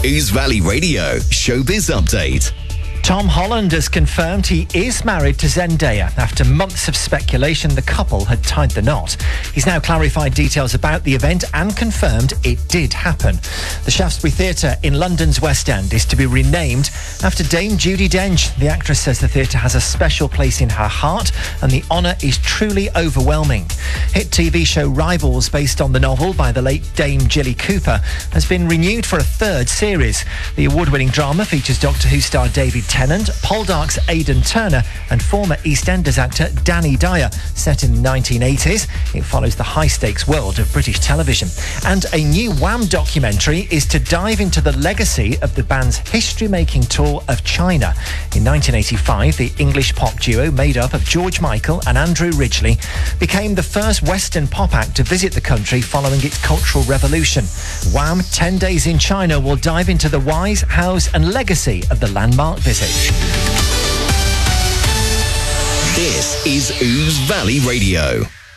Ouse Valley Radio Showbiz Update. Tom Holland has confirmed he is married to Zendaya. After months of speculation, the couple had tied the knot. He's now clarified details about the event and confirmed it did happen. The Shaftesbury Theatre in London's West End is to be renamed after Dame Judi Dench. The actress says the theatre has a special place in her heart and the honour is truly overwhelming. Hit TV show Rivals, based on the novel by the late Dame Jilly Cooper, has been renewed for a third series. The award-winning drama features Doctor Who star David Tennant, Poldark's Aidan Turner and former EastEnders actor Danny Dyer. Set in the 1980s, it follows the high-stakes world of British television. And a new Wham documentary is to dive into the legacy of the band's history-making tour of China. In 1985, the English pop duo made up of George Michael and Andrew Ridgeley became the first Western pop act to visit the country following its Cultural Revolution. Wham 10 Days in China will dive into the whys, hows and legacy of the landmark visit. This is Ouse Valley Radio.